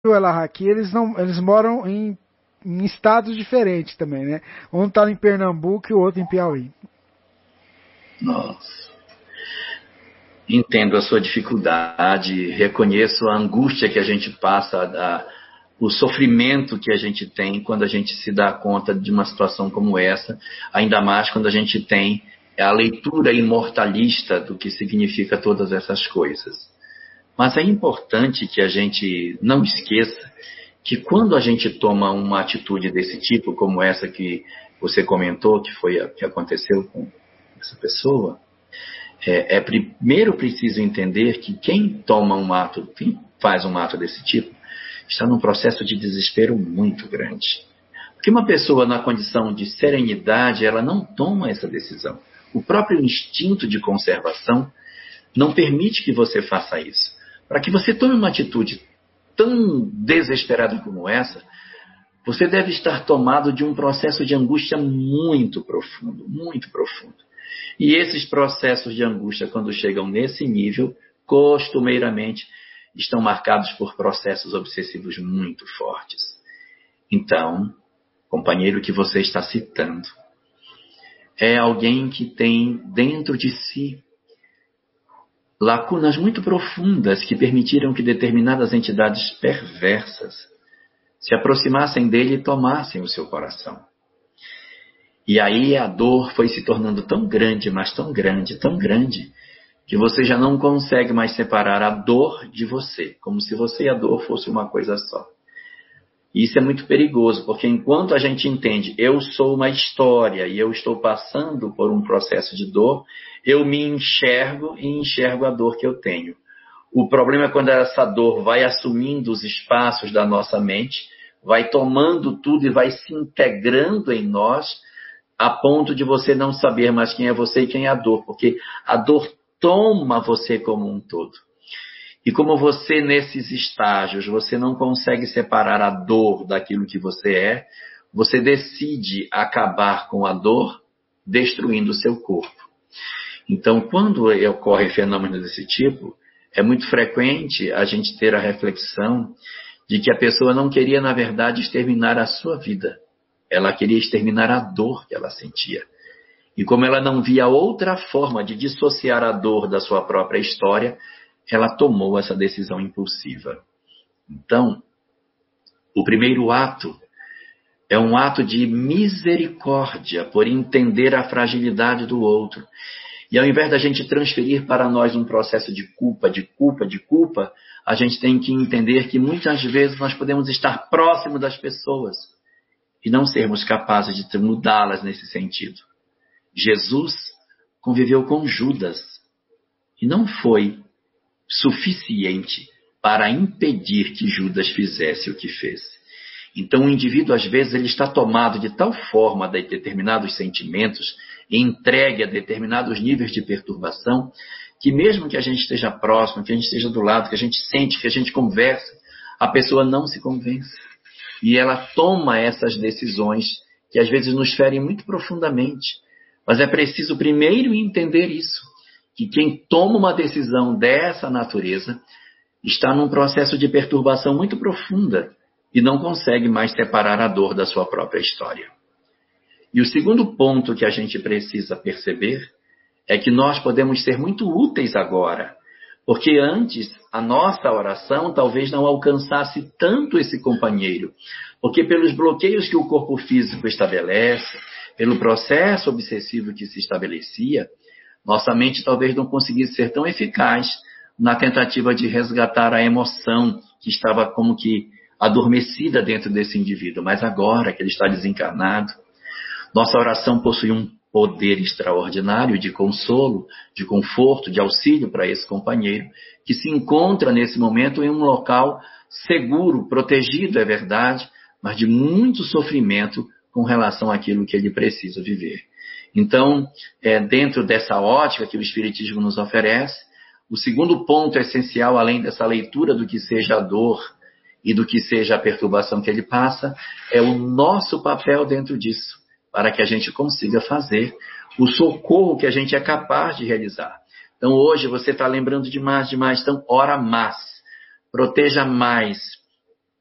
o Elahaqui, eles moram em estados diferentes também, né? Um está em Pernambuco e o outro em Piauí. Nossa. Entendo a sua dificuldade, reconheço a angústia que a gente passa, o sofrimento que a gente tem quando a gente se dá conta de uma situação como essa, ainda mais quando a gente tem a leitura imortalista do que significa todas essas coisas. Mas é importante que a gente não esqueça que quando a gente toma uma atitude desse tipo, como essa que você comentou, que foi a que aconteceu com essa pessoa, primeiro preciso entender que quem faz um ato desse tipo, está num processo de desespero muito grande. Porque uma pessoa na condição de serenidade, ela não toma essa decisão. O próprio instinto de conservação não permite que você faça isso. Para que você tome uma atitude tão desesperada como essa, você deve estar tomado de um processo de angústia muito profundo, muito profundo. E esses processos de angústia, quando chegam nesse nível, costumeiramente estão marcados por processos obsessivos muito fortes. Então, companheiro que você está citando, é alguém que tem dentro de si lacunas muito profundas que permitiram que determinadas entidades perversas se aproximassem dele e tomassem o seu coração. E aí a dor foi se tornando tão grande, mas tão grande, que você já não consegue mais separar a dor de você, como se você e a dor fosse uma coisa só. E isso é muito perigoso, porque enquanto a gente entende, eu sou uma história e eu estou passando por um processo de dor, eu me enxergo e enxergo a dor que eu tenho. O problema é quando essa dor vai assumindo os espaços da nossa mente, vai tomando tudo e vai se integrando em nós, a ponto de você não saber mais quem é você e quem é a dor, porque a dor toma você como um todo. E como você, nesses estágios, você não consegue separar a dor daquilo que você é, você decide acabar com a dor, destruindo o seu corpo. Então, quando ocorrem fenômenos desse tipo, é muito frequente a gente ter a reflexão de que a pessoa não queria, na verdade, exterminar a sua vida. Ela queria exterminar a dor que ela sentia. E como ela não via outra forma de dissociar a dor da sua própria história, ela tomou essa decisão impulsiva. Então, o primeiro ato é um ato de misericórdia por entender a fragilidade do outro. E ao invés da gente transferir para nós um processo de culpa, a gente tem que entender que muitas vezes nós podemos estar próximo das pessoas e não sermos capazes de mudá-las nesse sentido. Jesus conviveu com Judas e não foi suficiente para impedir que Judas fizesse o que fez. Então o indivíduo, às vezes, ele está tomado de tal forma de determinados sentimentos, entregue a determinados níveis de perturbação, que mesmo que a gente esteja próximo, que a gente esteja do lado, que a gente sente, que a gente conversa, a pessoa não se convence. E ela toma essas decisões que às vezes nos ferem muito profundamente. Mas é preciso primeiro entender isso, que quem toma uma decisão dessa natureza está num processo de perturbação muito profunda e não consegue mais separar a dor da sua própria história. E o segundo ponto que a gente precisa perceber é que nós podemos ser muito úteis agora, porque antes a nossa oração talvez não alcançasse tanto esse companheiro, porque pelos bloqueios que o corpo físico estabelece, pelo processo obsessivo que se estabelecia, nossa mente talvez não conseguisse ser tão eficaz na tentativa de resgatar a emoção que estava como que adormecida dentro desse indivíduo. Mas agora que ele está desencarnado, nossa oração possui um poder extraordinário de consolo, de conforto, de auxílio para esse companheiro, que se encontra nesse momento em um local seguro, protegido, é verdade, mas de muito sofrimento com relação àquilo que ele precisa viver. Então, dentro dessa ótica que o Espiritismo nos oferece, o segundo ponto essencial, além dessa leitura do que seja a dor e do que seja a perturbação que ele passa, é o nosso papel dentro disso, para que a gente consiga fazer o socorro que a gente é capaz de realizar. Então, hoje você está lembrando demais, então ora mais, proteja mais,